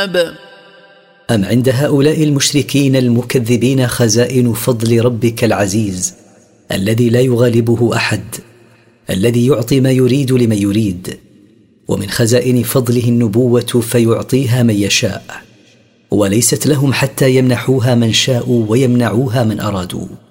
الكتاب. أم عند هؤلاء المشركين المكذبين خزائن فضل ربك العزيز الذي لا يغالبه أحد، الذي يعطي ما يريد لمن يريد، ومن خزائن فضله النبوة فيعطيها من يشاء، وليست لهم حتى يمنحوها من شاءوا ويمنعوها من أرادوا.